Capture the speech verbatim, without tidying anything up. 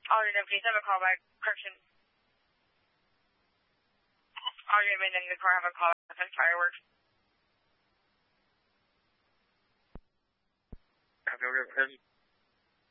Alderman, please have a call back. Correction. Alderman and the car have a call back on fireworks. Copy, over,